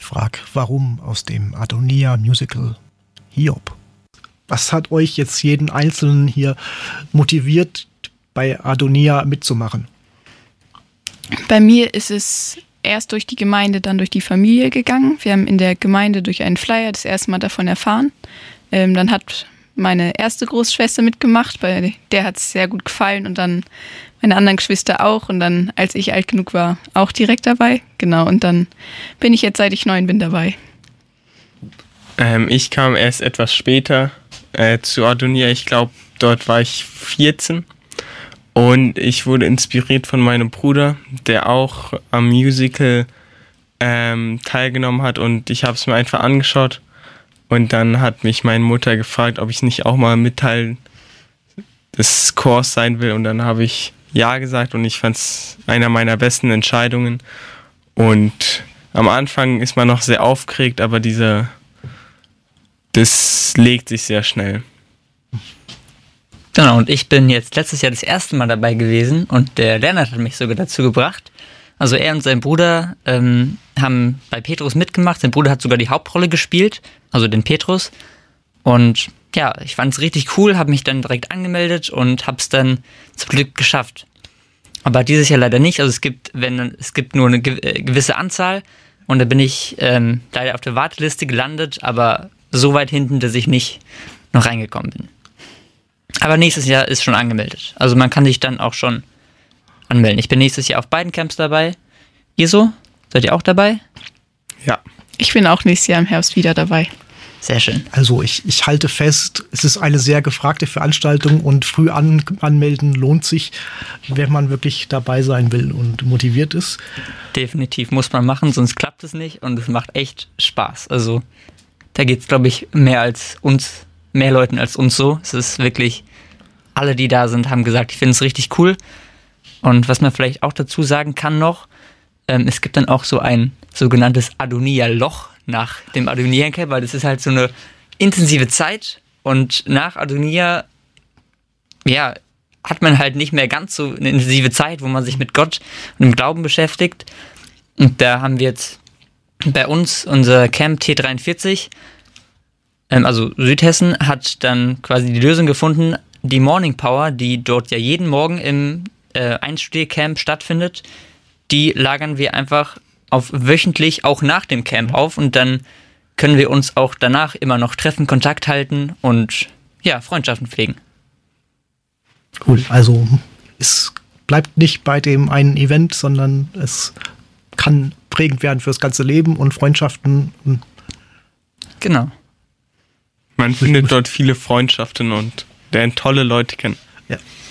frage, warum aus dem Adonia-Musical Hiob? Was hat euch jetzt jeden Einzelnen hier motiviert, bei Adonia mitzumachen? Bei mir ist es erst durch die Gemeinde, dann durch die Familie gegangen. Wir haben in der Gemeinde durch einen Flyer das erste Mal davon erfahren. Dann hat meine erste Großschwester mitgemacht, bei der hat es sehr gut gefallen und dann meine anderen Geschwister auch und dann, als ich alt genug war, auch direkt dabei. Genau, und dann bin ich jetzt, seit ich 9 bin, dabei. Ich kam erst etwas später zu Adonia. Ich glaube, dort war ich 14 und ich wurde inspiriert von meinem Bruder, der auch am Musical teilgenommen hat und ich habe es mir einfach angeschaut und dann hat mich meine Mutter gefragt, ob ich nicht auch mal Mitteil des Chors sein will und dann habe ich ja gesagt und ich fand es einer meiner besten Entscheidungen und am Anfang ist man noch sehr aufgeregt, aber das legt sich sehr schnell. Genau, und ich bin jetzt letztes Jahr das erste Mal dabei gewesen und der Lennart hat mich sogar dazu gebracht. Also er und sein Bruder haben bei Petrus mitgemacht. Sein Bruder hat sogar die Hauptrolle gespielt, also den Petrus. Und ja, ich fand es richtig cool, habe mich dann direkt angemeldet und habe es dann zum Glück geschafft. Aber dieses Jahr leider nicht. Also es gibt nur eine gewisse Anzahl und da bin ich leider auf der Warteliste gelandet, aber so weit hinten, dass ich nicht noch reingekommen bin. Aber nächstes Jahr ist schon angemeldet. Also man kann sich dann auch schon anmelden. Ich bin nächstes Jahr auf beiden Camps dabei. Ihr so? Seid ihr auch dabei? Ja. Ich bin auch nächstes Jahr im Herbst wieder dabei. Sehr schön. Also ich halte fest, es ist eine sehr gefragte Veranstaltung und früh anmelden lohnt sich, wenn man wirklich dabei sein will und motiviert ist. Definitiv muss man machen, sonst klappt es nicht und es macht echt Spaß. Also da geht es, glaube ich, mehr Leuten als uns so. Es ist wirklich, alle, die da sind, haben gesagt, ich finde es richtig cool. Und was man vielleicht auch dazu sagen kann noch, es gibt dann auch so ein sogenanntes Adonia-Loch nach dem Adonia-Camp, weil das ist halt so eine intensive Zeit und nach Adonia, ja, hat man halt nicht mehr ganz so eine intensive Zeit, wo man sich mit Gott und dem Glauben beschäftigt. Und da haben wir jetzt bei uns unser Camp T43, also Südhessen, hat dann quasi die Lösung gefunden, die Morning Power, die dort ja jeden Morgen im Einstudiercamp stattfindet, die lagern wir einfach auf wöchentlich auch nach dem Camp auf und dann können wir uns auch danach immer noch treffen, Kontakt halten und ja, Freundschaften pflegen. Cool, also es bleibt nicht bei dem einen Event, sondern es kann prägend werden fürs ganze Leben und Freundschaften. Genau. Man findet dort viele Freundschaften und lernt tolle Leute kennen. Ja.